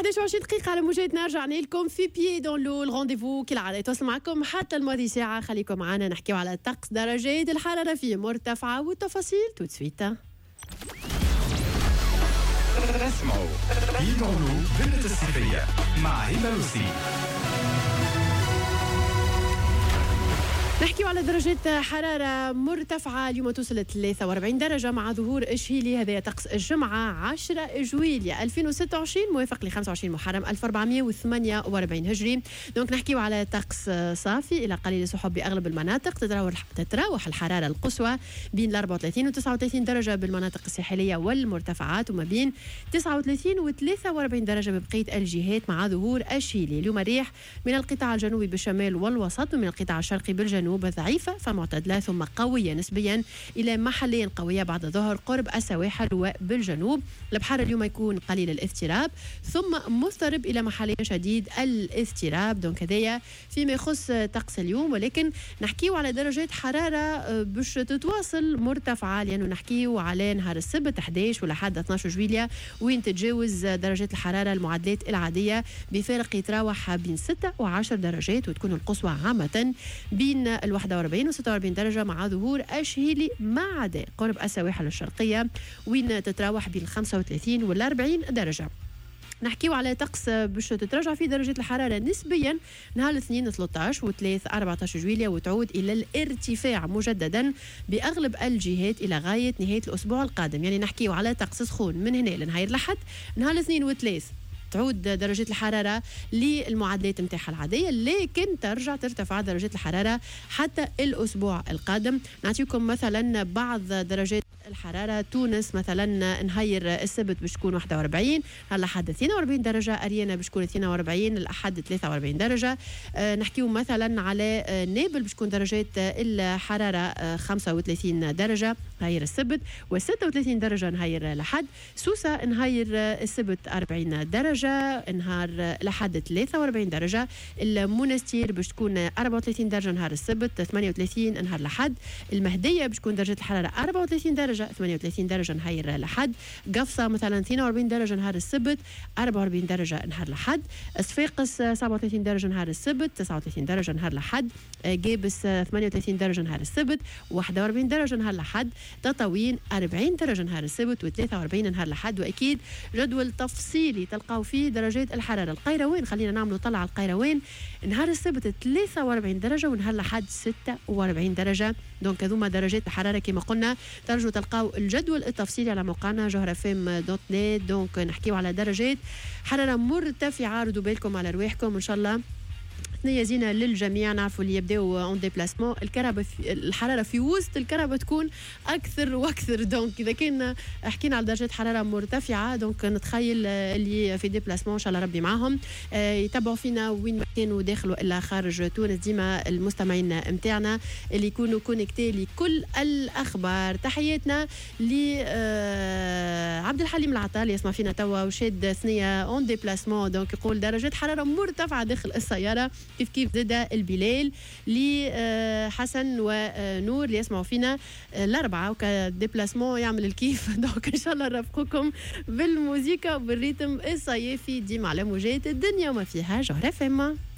21 دقيقة على موجاتنا، رجعنا لكم في بيي دون لو الرونديفو كالعادة يتواصل معكم حتى الماضي ساعة. خليكم معنا نحكيو على الطقس، درجات الحرارة فيه مرتفعة والتفاصيل تو سويت. اسمعوا بيي دون لو ضمن الصيفية مع هبة لوسي. نحكيو على درجات حرارة مرتفعة اليوم توصل 43 درجة مع ظهور إشهيلي. هذا طقس الجمعة 10 جويلية 2026 موافق ل 25 محرم 1448 هجري. دونك نحكيو على طقس صافي إلى قليل سحب بأغلب المناطق. تتراوح الحرارة القصوى بين 34 و 39 درجة بالمناطق الساحلية والمرتفعات، وما بين 39 و 43 درجة ببقية الجهات مع ظهور إشهيلي. اليوم الريح من القطاع الجنوبي بالشمال والوسط ومن القطاع الشرقي بالجنوب ضعيفة فمعتدلة ثم قوية نسبيا إلى محليا قوية بعد ظهر قرب السواحل وبالجنوب. البحر اليوم يكون قليل الاضطراب ثم مضطرب إلى محليا شديد الاضطراب. دونك هذايا فيما يخص طقس اليوم، ولكن نحكيو على درجات حرارة باش تتواصل مرتفعة، لأنه نحكيو على نهار السبت 11 ولحد 12 جويلية وين تتجاوز درجات الحرارة المعدلات العادية بفارق يتراوح بين 6 و 10 درجات، وتكون القصوى عامة بين 41 و 46 درجة مع ظهور أشهيلي ما عدا قرب السواحل الشرقية وين تتراوح بين 35 و 40 درجة. نحكيو على طقس باش تتراجع في درجة الحرارة نسبيا نهار الاثنين 13 و3 14 جويلية وتعود إلى الارتفاع مجددا بأغلب الجهات إلى غاية نهاية الأسبوع القادم. يعني نحكيو على طقس سخون من هنا لنهاية الأحد. نهار الاثنين وثلاث تعود درجة الحرارة للمعادلات متاعها العادية، لكن ترجع ترتفع درجة الحرارة حتى الأسبوع القادم. نعطيكم مثلا بعض درجات الحرارة. تونس مثلا نهاير السبت باش تكون 41 لحد 42 درجة، أريانا باش تكون 42 الأحد 43 درجة. نحكيو مثلا على نابل باش تكون درجات الحرارة 35 درجة نهاير السبت و36 درجة نهاير الأحد. سوسة نهاير السبت 40 درجة، نهار لحد 43 درجة. المنستير باش تكون 34 درجة نهار السبت 38 نهار الأحد. المهدية باش تكون درجة الحرارة 34 درجة 38 درجة نهار الأحد. قفصة مثلا 42 درجة نهار السبت 44 درجة نهار الأحد. صفاقس 37 درجة نهار السبت 39 درجة نهار الأحد. جابس 38 درجة نهار السبت 41 درجة نهار الأحد. تطاوين 40 درجة نهار السبت و43 نهار الأحد. وأكيد جدول تفصيلي تلقاو فيه درجات الحرارة. القيروان خلينا نعملوا طلع على القيروان نهار السبت 43 درجة ونهار الأحد 46 درجة. دونك هذوما درجات الحرارة كما قلنا. ترجوا تلقاو الجدول التفصيلي على موقعنا johrfm.net. دونك نحكيو على درجات حرارة مرتفعة. ردوا بالكم على رواحكم إن شاء الله. ثنية زينة للجميع. نعرفوا اللي يبداو اون ديبلاسمون الكهرباء الحرارة في وسط الكهرباء تكون أكثر وأكثر. دونك إذا كان حكينا على درجات حرارة مرتفعة دونك نتخيل اللي في ديبلاسمون إن شاء الله ربي معهم يتابعوا فينا وين ما كانوا داخلوا إلا خارج تونس. ديما المستمعين متاعنا اللي يكونوا كونكتي لكل الأخبار. تحياتنا لعبد الحليم العطال يسمع فينا توا وشاد ثنية اون ديبلاسمون. دونك يقول درجات حرارة مرتفعة داخل السيارة. كيف زاد البلال لحسن ونور اللي يسمعوا فينا الأربعة وكديبلاسمون يعمل الكيف. دونك إن شاء الله نرافقكم بالموسيقى وبالريتم الصيفي ديما على موجات الدنيا وما فيها جوهر FM.